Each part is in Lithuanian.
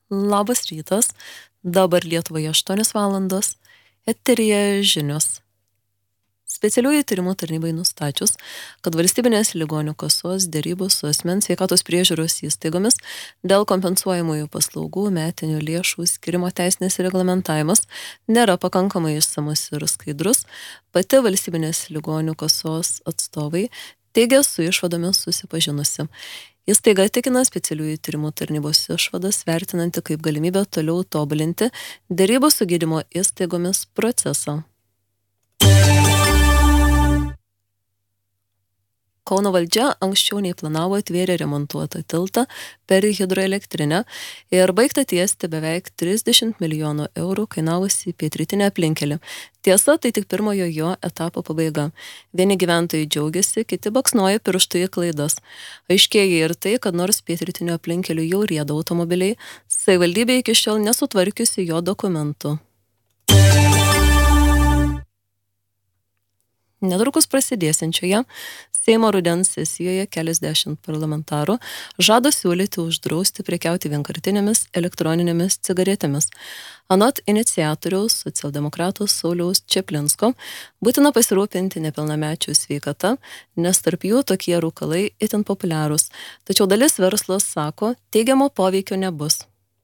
Labas rytas, dabar Lietuvoje 8 valandos, eteryje žinios. Specialiųjų tyrimų tarnybai nustačius, kad valstybinės ligonių kasos dėrybos su asmens sveikatos priežiūros įstaigomis dėl kompensuojamųjų paslaugų metinių lėšų skirimo teisinis reglamentavimas nėra pakankamai išsamus ir skaidrus, pati valstybinės ligonių kasos atstovai teigia su išvadomis susipažinusi. Įstaiga tikina specialiųjų tyrimų tarnybos išvadas, vertinanti kaip galimybę toliau tobulinti dėrybų su gydymo įstaigomis procesą. Kauno valdžia anksčiau nei planavo atvėrė remontuotą tiltą per hidroelektrinę ir baigta tiesti beveik 30 milijonų eurų kainavusi pietrytinę aplinkelį. Tiesa, tai tik pirmojo jo etapo pabaiga. Vieni gyventojai džiaugiasi, kiti baksnoja pirštų į klaidas. Aiškėja ir tai, kad nors pietrytinio aplinkelių jau rieda automobiliai, savivaldybė iki šiol nesutvarkiusi jo dokumentų. Netrukus prasidėsiančioje Seimo rudens sesijoje keliasdešimt parlamentarų žada siūlyti uždrausti prekiauti vienkartinėmis elektroninėmis cigaretėmis. Anot iniciatoriaus socialdemokratų Sauliaus Čeplinsko būtina pasirūpinti nepilnamečių sveikata, nes tarp jų tokie rūkalai itin populiarūs. Tačiau dalis verslo sako, teigiamo poveikio nebus.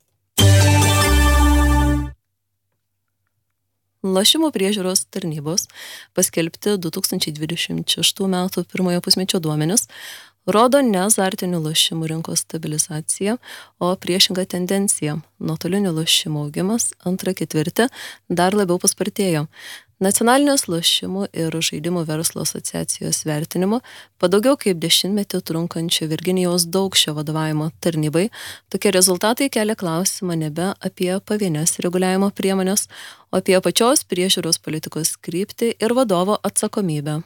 Lošimų priežiūros tarnybos paskelbti 2026 metų pirmojo pusmečio duomenis rodo ne azartinių lošimų rinkos stabilizaciją, o priešingą tendenciją. Nuotolinių lošimų augimas antrą ketvirtį dar labiau paspartėjo. Nacionalinės lošimų ir žaidimų verslo asociacijos vertinimu po daugiau kaip 10 metų trunkančio Virginijaus Daukšio vadovavimo tarnybai tokie rezultatai kelia klausimą nebe apie pavienes reguliavimo priemonės, o apie pačios priežiūros politikos kryptį ir vadovo atsakomybę.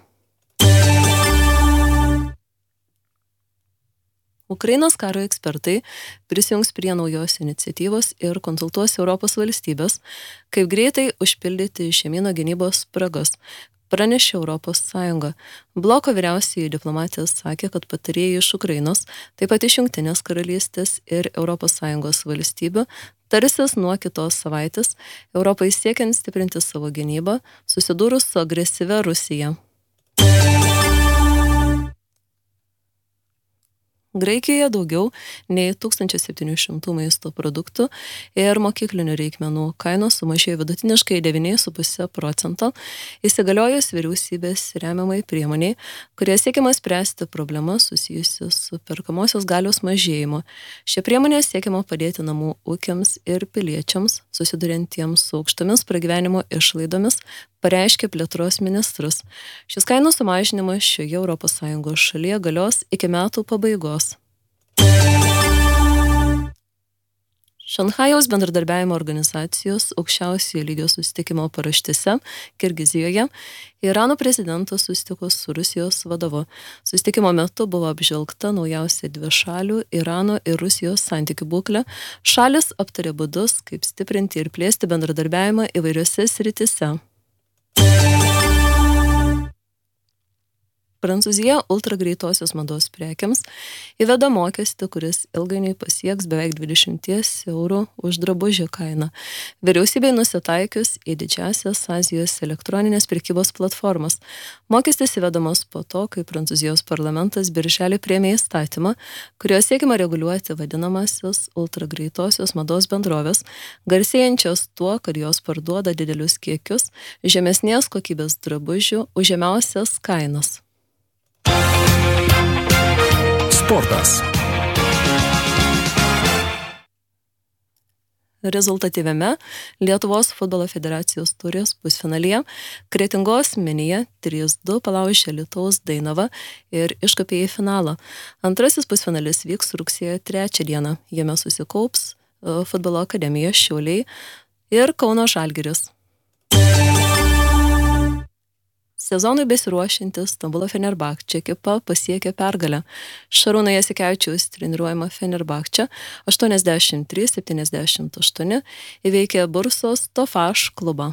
Ukrainos karo ekspertai prisijungs prie naujos iniciatyvos ir konsultuos Europos valstybės, kaip greitai užpildyti žemyno gynybos spragas, pranešė Europos Sąjunga. Bloko vyriausiai diplomatė sakė, kad patarėjai iš Ukrainos, taip pat iš Jungtinės karalystės ir Europos Sąjungos valstybių tarsis nuo kitos savaitės Europai siekiant stiprinti savo gynybą, susidūrus su agresyvia Rusija. Graikijoje daugiau nei 1700 maisto produktų ir mokyklinių reikmenų kainos sumažėjo vidutiniškai 9,5%, įsigaliojus vyriausybės remiamai priemoniai, kurie siekiama spręsti problemas susijusias su perkamosios galios mažėjimu. Šia priemonė siekiama padėti namų ūkiams ir piliečiams, susiduriantiems su aukštomis pragyvenimo išlaidomis, pareiškė plėtros ministras. Šis kainų sumažinimas šioje ES šalyje galios iki metų pabaigos. Šanchajaus bendradarbiavimo organizacijos aukščiausiojo lygio susitikimo paraštėse Kirgizijoje Irano prezidentas susitiko su Rusijos vadovu. Susitikimo metu buvo apžvelgta naujausia dvišalių Irano ir Rusijos santykių būklė. Šalis aptarė būdus, kaip stiprinti ir plėsti bendradarbiavimą įvairiose srityse. Prancūzija ultragreitosios mados prekiams įveda mokestį, kuris ilgainiui pasieks beveik 20 eurų už drabužį kainą. Vyriausybei nusitaikius į didžiąsias Azijos elektroninės prekybos platformas. Mokestis įvedamas po to, kai Prancūzijos parlamentas birželį priėmė įstatymą, kurio siekiama reguliuoti vadinamasias ultragreitosios mados bendrovės, garsėjančios tuo, kad jos parduoda didelius kiekius žemesnės kokybės drabužių už žemiausias kainas. Sportas. Rezultatyviame Lietuvos futbolo federacijos taurės pusfinalyje Kretingos Minija 3-2 palaužė Alytaus Dainavą ir iškopė į finalą. Antrasis pusfinalis vyks rugsėjo 3 dieną. Jame susikaups futbolo akademija Šiauliai ir Kauno Žalgiris. Sezonui besiruošiantis Stambulo Fenerbahče ekipa pasiekė pergalę. Šarūno Jasikevičiaus treniruojama Fenerbahče 83-78 įveikė Bursos Tofaš klubą.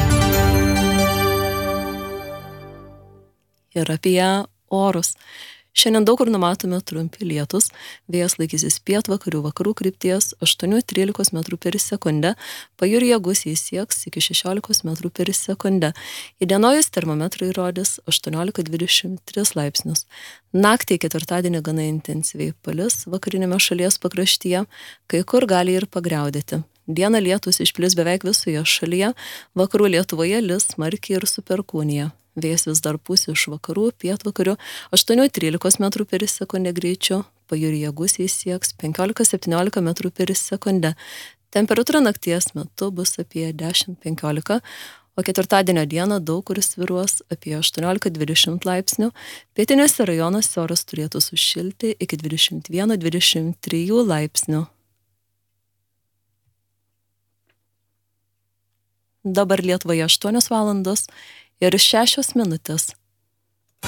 Ir apie orus. Šiandien daug kur numatomi trumpi lietus, vėjas laikysis pietvakarių vakarų krypties 8–13 m/s, pajūryje gūsiai sieks iki 16 m/s. Įdienojus termometrai rodys 18–23 laipsnius. Naktį ketvirtadienį gana intensyviai palis vakarinėme šalies pakraštyje, kai kur gali ir pagriaudėti. Dieną lietus išplis beveik visoje šalyje, vakarų Lietuvoje lis smarkiai ir su perkūnija. Vėjas vis dar pūs iš vakarų, pietvakarių 8–13 m/s greičiu, pajūryje gūsiai sieks 15–17 m/s. Temperatūra nakties metu bus apie 10–15, o ketvirtadienio dieną daug kur svyruos apie 18–20 laipsnių, pietiniuose rajonuose oras turėtų sušilti iki 21–23 laipsnių. Dabar Lietuvoje 8 valandos ir 6 minutės.